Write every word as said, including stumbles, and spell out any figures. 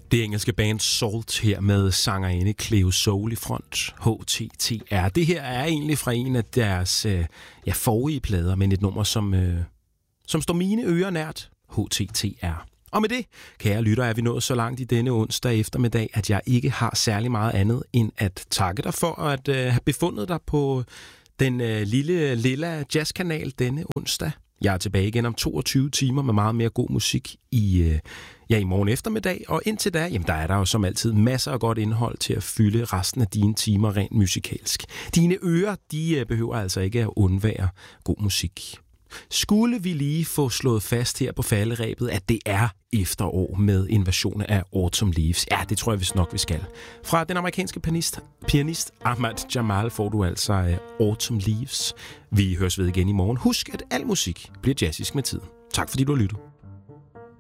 Det engelske band Salt her med sangerinde Cleo Soul i front, H T T R. Det her er egentlig fra en af deres øh, ja, forrige plader, men et nummer, som, øh, som står mine ører nært, H T T R. Og med det, kære lytter, er vi nået så langt i denne onsdag eftermiddag, at jeg ikke har særlig meget andet end at takke dig for at øh, have befundet dig på den øh, lille lilla jazzkanal denne onsdag. Jeg er tilbage igen om toogtyve timer med meget mere god musik i, øh, ja, i morgen eftermiddag. Og indtil da, jamen, der er der jo som altid masser af godt indhold til at fylde resten af dine timer rent musikalsk. Dine ører, de øh, behøver altså ikke at undvære god musik. Skulle vi lige få slået fast her på falderebet, at det er efterår med invasion af Autumn Leaves? Ja, det tror jeg vist nok, vi skal. Fra den amerikanske pianist, pianist Ahmad Jamal får du altså uh, Autumn Leaves. Vi høres ved igen i morgen. Husk, at al musik bliver jazzisk med tiden. Tak fordi du har lyttet.